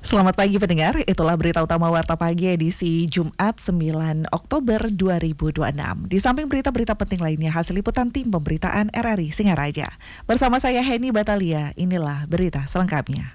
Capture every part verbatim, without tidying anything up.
Selamat pagi pendengar, itulah berita utama Warta Pagi edisi Jumat sembilan Oktober dua ribu dua puluh enam. Di samping berita-berita penting lainnya, hasil liputan tim pemberitaan R R I Singaraja. Bersama saya Heni Batalia, inilah berita selengkapnya.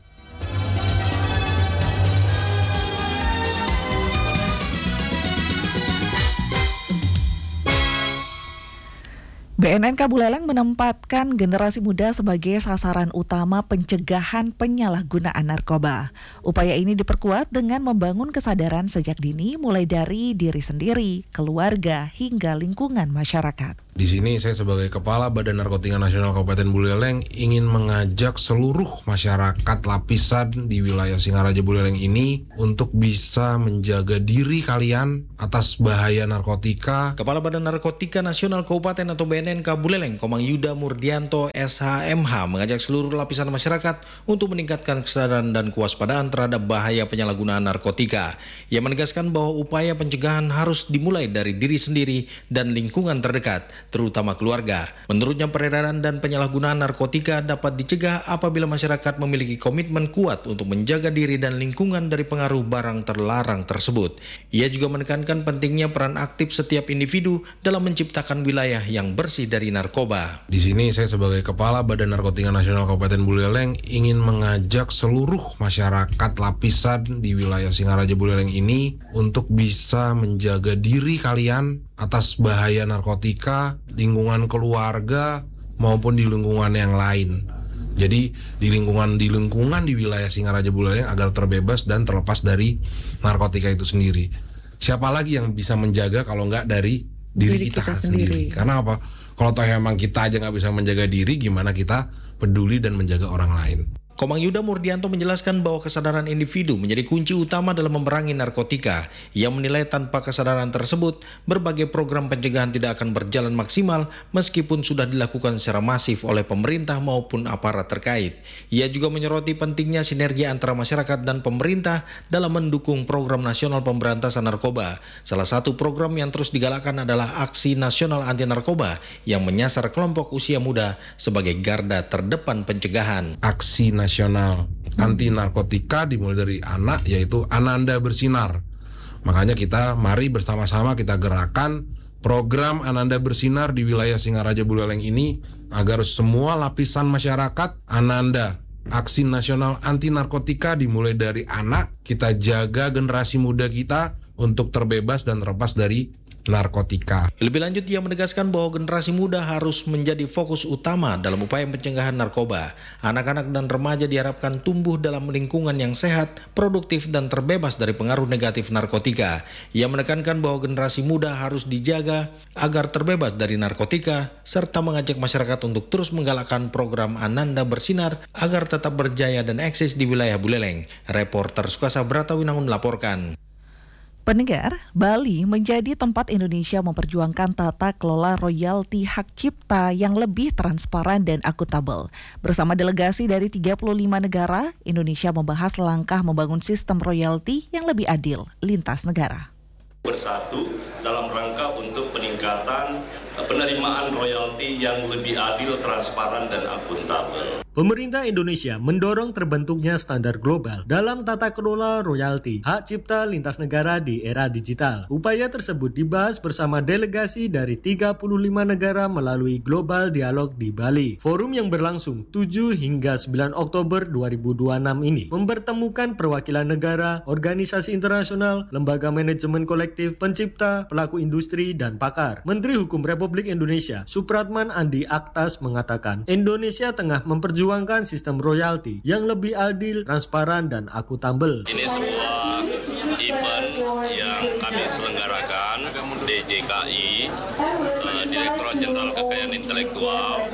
B N N K Buleleng menempatkan generasi muda sebagai sasaran utama pencegahan penyalahgunaan narkoba. Upaya ini diperkuat dengan membangun kesadaran sejak dini mulai dari diri sendiri, keluarga, hingga lingkungan masyarakat. Di sini saya sebagai Kepala Badan Narkotika Nasional Kabupaten Buleleng ingin mengajak seluruh masyarakat lapisan di wilayah Singaraja Buleleng ini untuk bisa menjaga diri kalian atas bahaya narkotika. Kepala Badan Narkotika Nasional Kabupaten atau B N N K Buleleng, Komang Yuda Murdianto S H M H mengajak seluruh lapisan masyarakat untuk meningkatkan kesadaran dan kewaspadaan terhadap bahaya penyalahgunaan narkotika. Ia menegaskan bahwa upaya pencegahan harus dimulai dari diri sendiri dan lingkungan terdekat, terutama keluarga. Menurutnya, peredaran dan penyalahgunaan narkotika dapat dicegah apabila masyarakat memiliki komitmen kuat untuk menjaga diri dan lingkungan dari pengaruh barang terlarang tersebut. Ia juga menekankan pentingnya peran aktif setiap individu dalam menciptakan wilayah yang bersih dari narkoba. Di sini saya sebagai Kepala Badan Narkotika Nasional Kabupaten Buleleng ingin mengajak seluruh masyarakat lapisan di wilayah Singaraja Buleleng ini untuk bisa menjaga diri kalian atas bahaya narkotika, lingkungan keluarga maupun di lingkungan yang lain. Jadi di lingkungan di lingkungan di wilayah Singaraja Buleleng agar terbebas dan terlepas dari narkotika itu sendiri. Siapa lagi yang bisa menjaga kalau nggak dari diri, diri kita, kita sendiri. sendiri? Karena apa? Kalau toh emang kita aja nggak bisa menjaga diri, gimana kita peduli dan menjaga orang lain? Komang Yuda Murdianto menjelaskan bahwa kesadaran individu menjadi kunci utama dalam memerangi narkotika. Ia menilai tanpa kesadaran tersebut, berbagai program pencegahan tidak akan berjalan maksimal meskipun sudah dilakukan secara masif oleh pemerintah maupun aparat terkait. Ia juga menyoroti pentingnya sinergi antara masyarakat dan pemerintah dalam mendukung program nasional pemberantasan narkoba. Salah satu program yang terus digalakkan adalah Aksi Nasional Anti Narkoba yang menyasar kelompok usia muda sebagai garda terdepan pencegahan. Aksi Nasional Anti Narkotika dimulai dari anak, yaitu Ananda Bersinar. Makanya kita mari bersama-sama kita gerakan program Ananda Bersinar di wilayah Singaraja Buleleng ini agar semua lapisan masyarakat Ananda Aksi Nasional Anti Narkotika dimulai dari anak. Kita jaga generasi muda kita untuk terbebas dan terlepas dari narkotika. Lebih lanjut, ia menegaskan bahwa generasi muda harus menjadi fokus utama dalam upaya pencegahan narkoba. Anak-anak dan remaja diharapkan tumbuh dalam lingkungan yang sehat, produktif, dan terbebas dari pengaruh negatif narkotika. Ia menekankan bahwa generasi muda harus dijaga agar terbebas dari narkotika, serta mengajak masyarakat untuk terus menggalakkan program Ananda Bersinar agar tetap berjaya dan eksis di wilayah Buleleng. Reporter Sukasa Bratawinangun melaporkan. Pendengar, Bali menjadi tempat Indonesia memperjuangkan tata kelola royalti hak cipta yang lebih transparan dan akuntabel. Bersama delegasi dari tiga puluh lima negara, Indonesia membahas langkah membangun sistem royalti yang lebih adil lintas negara. Bersatu dalam rangka untuk peningkatan penerimaan royalti yang lebih adil, transparan, dan akuntabel. Pemerintah Indonesia mendorong terbentuknya standar global dalam tata kelola royalti hak cipta lintas negara di era digital. Upaya tersebut dibahas bersama delegasi dari tiga puluh lima negara melalui Global Dialog di Bali. Forum yang berlangsung tujuh hingga sembilan Oktober dua ribu dua puluh enam ini mempertemukan perwakilan negara, organisasi internasional, lembaga manajemen kolektif, pencipta, pelaku industri, dan pakar. Menteri Hukum Republik Indonesia Supratman Andi Aktas mengatakan Indonesia tengah memperjuangkan memperjuangkan sistem royalti yang lebih adil, transparan, dan akuntabel. Ini sebuah event yang kami selenggarakan D J K I, uh, Direktorat Jenderal Kekayaan Intelektual,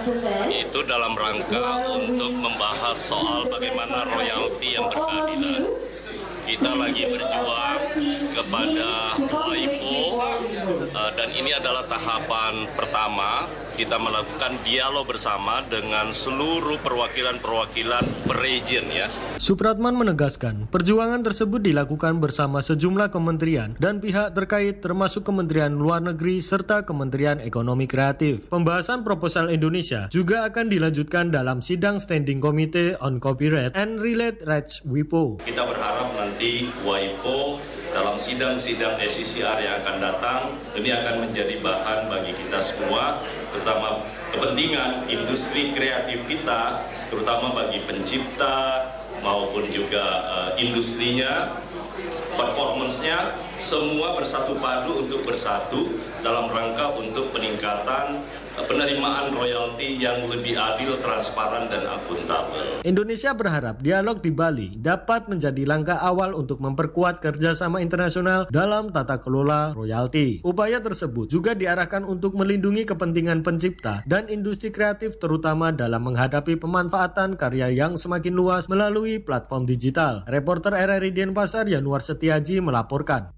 itu dalam rangka untuk membahas soal bagaimana royalti yang berkeadilan. kita lagi berjuang kepada WIPO uh, dan ini adalah tahapan pertama. Kita melakukan dialog bersama dengan seluruh perwakilan-perwakilan per-region ya. Supratman menegaskan, perjuangan tersebut dilakukan bersama sejumlah kementerian dan pihak terkait termasuk Kementerian Luar Negeri serta Kementerian Ekonomi Kreatif. Pembahasan proposal Indonesia juga akan dilanjutkan dalam sidang Standing Committee on Copyright and Related Rights WIPO. Kita berharap nanti WIPO dalam sidang-sidang S C C R yang akan datang ini akan menjadi bahan bagi kita semua, terutama kepentingan industri kreatif kita, terutama bagi pencipta maupun juga uh, industrinya, performance-nya, semua bersatu padu untuk bersatu dalam rangka untuk peningkatan penerimaan royalti yang lebih adil, transparan, dan akuntabel. Indonesia berharap dialog di Bali dapat menjadi langkah awal untuk memperkuat kerjasama internasional dalam tata kelola royalti. Upaya tersebut juga diarahkan untuk melindungi kepentingan pencipta dan industri kreatif terutama dalam menghadapi pemanfaatan karya yang semakin luas melalui platform digital. Reporter R R I Denpasar Yanuar Setiaji melaporkan.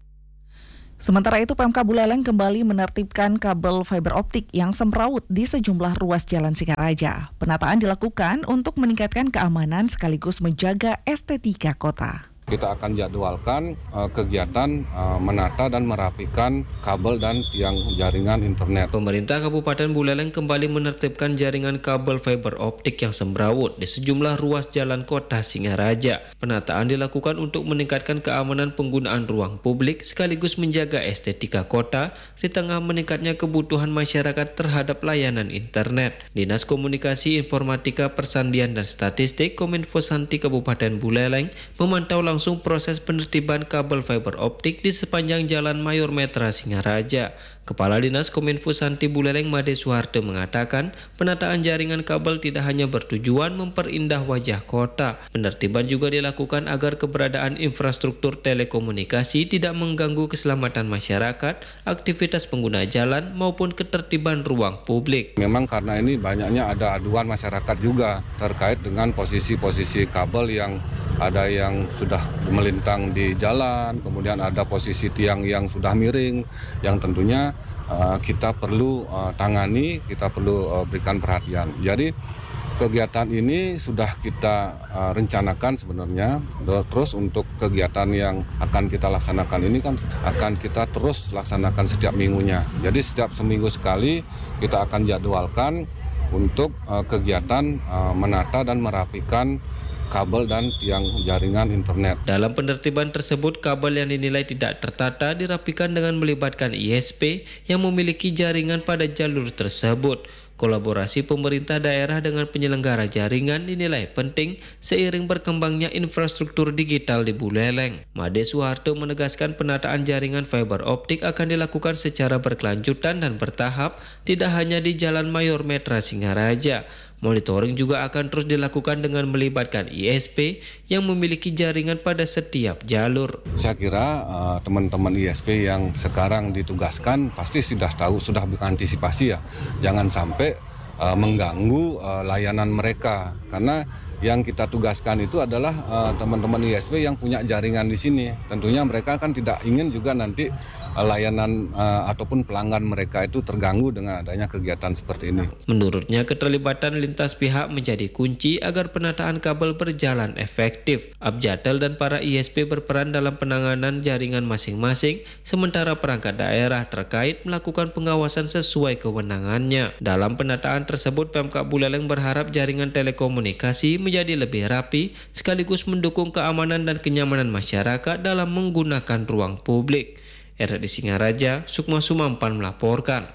Sementara itu, Pemkab Buleleng kembali menertibkan kabel fiber optik yang semrawut di sejumlah ruas Jalan Singaraja. Penataan dilakukan untuk meningkatkan keamanan sekaligus menjaga estetika kota. Kita akan jadwalkan uh, kegiatan uh, menata dan merapikan kabel dan tiang jaringan internet. Pemerintah Kabupaten Buleleng kembali menertibkan jaringan kabel fiber optik yang semrawut di sejumlah ruas jalan kota Singaraja. Penataan dilakukan untuk meningkatkan keamanan penggunaan ruang publik sekaligus menjaga estetika kota di tengah meningkatnya kebutuhan masyarakat terhadap layanan internet. Dinas Komunikasi Informatika Persandian dan Statistik Kominfo Santi Kabupaten Buleleng memantau langsung langsung proses penertiban kabel fiber optik di sepanjang Jalan Mayor Metra Singaraja. Kepala Dinas Kominfo Santi Buleleng Made Suharto mengatakan penataan jaringan kabel tidak hanya bertujuan memperindah wajah kota. Penertiban juga dilakukan agar keberadaan infrastruktur telekomunikasi tidak mengganggu keselamatan masyarakat, aktivitas pengguna jalan maupun ketertiban ruang publik. Memang karena ini banyaknya ada aduan masyarakat juga terkait dengan posisi-posisi kabel yang ada yang sudah melintang di jalan, kemudian ada posisi tiang yang sudah miring, yang tentunya uh, kita perlu uh, tangani, kita perlu uh, berikan perhatian. Jadi kegiatan ini sudah kita uh, rencanakan sebenarnya, terus untuk kegiatan yang akan kita laksanakan ini kan akan kita terus laksanakan setiap minggunya. Jadi setiap seminggu sekali kita akan jadwalkan untuk uh, kegiatan uh, menata dan merapikan kabel dan tiang jaringan internet. Dalam penertiban tersebut, kabel yang dinilai tidak tertata dirapikan dengan melibatkan I S P yang memiliki jaringan pada jalur tersebut. Kolaborasi pemerintah daerah dengan penyelenggara jaringan dinilai penting seiring berkembangnya infrastruktur digital di Buleleng. Made Suharto menegaskan penataan jaringan fiber optik akan dilakukan secara berkelanjutan dan bertahap, tidak hanya di Jalan Mayor Metra Singaraja. Monitoring juga akan terus dilakukan dengan melibatkan I S P yang memiliki jaringan pada setiap jalur. Saya kira uh, teman-teman I S P yang sekarang ditugaskan pasti sudah tahu, sudah mengantisipasi ya. Jangan sampai uh, mengganggu uh, layanan mereka, karena yang kita tugaskan itu adalah uh, teman-teman I S P yang punya jaringan di sini. Tentunya mereka kan tidak ingin juga nanti uh, layanan uh, ataupun pelanggan mereka itu terganggu dengan adanya kegiatan seperti ini. Menurutnya, keterlibatan lintas pihak menjadi kunci agar penataan kabel berjalan efektif. Abjatel dan para I S P berperan dalam penanganan jaringan masing-masing, sementara perangkat daerah terkait melakukan pengawasan sesuai kewenangannya. Dalam penataan tersebut, Pemkab Buleleng berharap jaringan telekomunikasi menjadi lebih rapi sekaligus mendukung keamanan dan kenyamanan masyarakat dalam menggunakan ruang publik. R R I Singaraja, Sukma Sumampan melaporkan.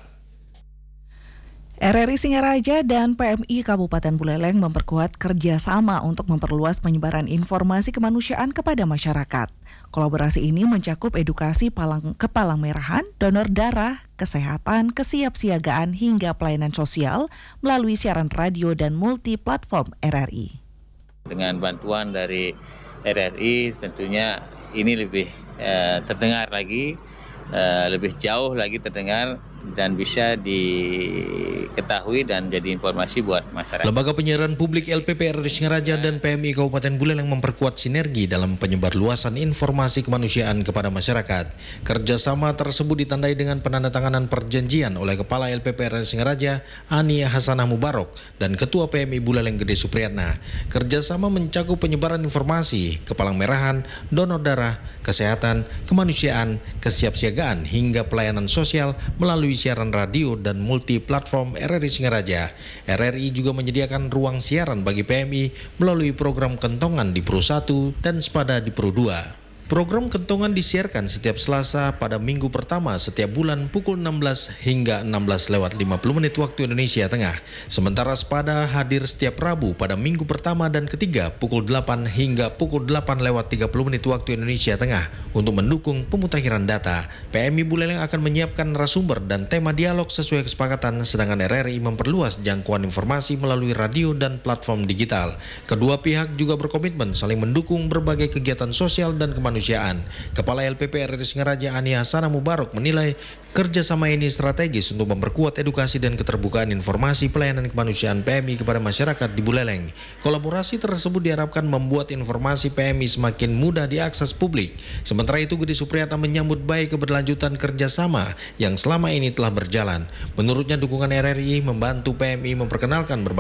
R R I Singaraja dan P M I Kabupaten Buleleng memperkuat kerjasama untuk memperluas penyebaran informasi kemanusiaan kepada masyarakat. Kolaborasi ini mencakup edukasi palang, kepalang merahan, donor darah, kesehatan, kesiapsiagaan hingga pelayanan sosial melalui siaran radio dan multi platform R R I. Dengan bantuan dari R R I tentunya ini lebih eh, terdengar lagi, eh, lebih jauh lagi terdengar dan bisa diketahui dan jadi informasi buat masyarakat. Lembaga Penyiaran Publik L P P R R I Singaraja dan P M I Kabupaten Buleleng memperkuat sinergi dalam penyebarluasan informasi kemanusiaan kepada masyarakat. Kerjasama tersebut ditandai dengan penandatanganan perjanjian oleh Kepala L P P R R I Singaraja Ani Hasanah Mubarok dan Ketua P M I Buleleng Gede Supriyatna. Kerjasama mencakup penyebaran informasi, kepalang merahan, donor darah, kesehatan, kemanusiaan, kesiapsiagaan hingga pelayanan sosial melalui siaran radio dan multi platform R R I Singaraja. R R I juga menyediakan ruang siaran bagi P M I melalui program Kentongan di Pro satu dan Sepada di Pro dua. Program Kentongan disiarkan setiap Selasa pada minggu pertama setiap bulan pukul enam belas hingga enam belas lewat lima puluh menit waktu Indonesia Tengah. Sementara Sepada hadir setiap Rabu pada minggu pertama dan ketiga pukul delapan hingga pukul delapan lewat tiga puluh menit waktu Indonesia Tengah untuk mendukung pemutakhiran data. P M I Buleleng akan menyiapkan narasumber dan tema dialog sesuai kesepakatan, sedangkan R R I memperluas jangkauan informasi melalui radio dan platform digital. Kedua pihak juga berkomitmen saling mendukung berbagai kegiatan sosial dan kemanusiaan. Kepala L P P R R I Singaraja Ani Hasanah Mubarok menilai kerjasama ini strategis untuk memperkuat edukasi dan keterbukaan informasi pelayanan kemanusiaan P M I kepada masyarakat di Buleleng. Kolaborasi tersebut diharapkan membuat informasi P M I semakin mudah diakses publik. Sementara itu, Gede Supriyatna menyambut baik keberlanjutan kerjasama yang selama ini telah berjalan. Menurutnya, dukungan R R I membantu P M I memperkenalkan berbagai